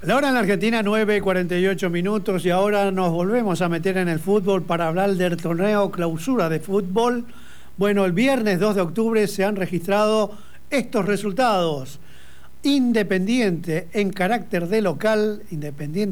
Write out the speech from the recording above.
La hora en la Argentina, 9:48 minutos, y ahora nos volvemos a meter en el fútbol para hablar del torneo clausura de fútbol. Bueno, el viernes 2 de octubre se han registrado estos resultados. Independiente, en carácter de local, Independiente